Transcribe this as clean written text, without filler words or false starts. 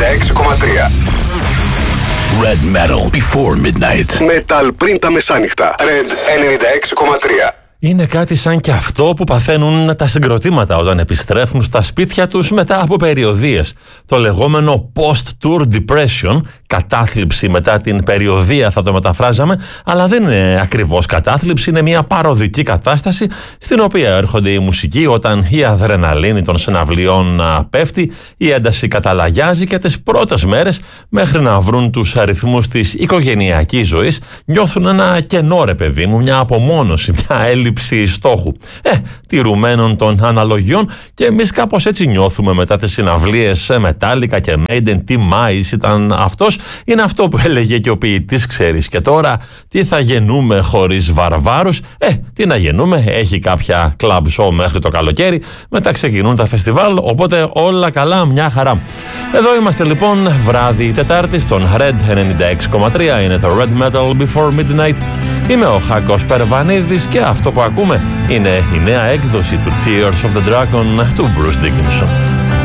96,3. Red Metal before midnight. Metal πριν τα μεσάνυχτα. Red 96,3. Είναι κάτι σαν και αυτό που παθαίνουν τα συγκροτήματα όταν επιστρέφουν στα σπίτια τους μετά από περιοδίες. Το λεγόμενο post-tour depression, κατάθλιψη μετά την περιοδία θα το μεταφράζαμε, αλλά δεν είναι ακριβώς κατάθλιψη, είναι μια παροδική κατάσταση στην οποία έρχονται οι μουσικοί όταν η αδρεναλίνη των συναυλιών πέφτει, η ένταση καταλαγιάζει και τις πρώτες μέρες μέχρι να βρουν τους αριθμούς της οικογενειακής ζωής νιώθουν ένα κενό, ρε παιδί μου, μια απομόνωση, μια έλλειψη στόχου. Τηρουμένων των αναλογιών, και εμείς κάπως έτσι νιώθουμε μετά τις συναυλίες Metallica και Maiden. Τι Μάης ήταν αυτός, είναι αυτό που έλεγε και ο ποιητής, ξέρεις. Και τώρα τι θα γεννούμε χωρίς βαρβάρους? Τι να γεννούμε, έχει κάποια club show μέχρι το καλοκαίρι, μετά ξεκινούν τα φεστιβάλ, οπότε όλα καλά, μια χαρά. Εδώ είμαστε λοιπόν, βράδυ Τετάρτη στον Red 96,3, είναι το Red Metal Before Midnight. Είμαι ο Χάκος Περβανίδης και αυτό που ακούμε είναι η νέα έκδοση του Tears of the Dragon του Bruce Dickinson.